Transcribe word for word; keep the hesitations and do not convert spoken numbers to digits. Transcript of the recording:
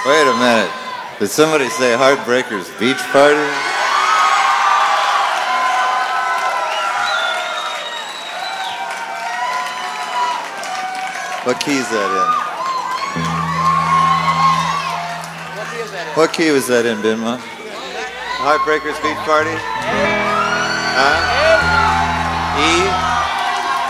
Wait a minute. Did somebody say Heartbreakers Beach Party? What key is that in? What key is that in? What key was that in, Binma? Heartbreakers Beach Party? Huh? E?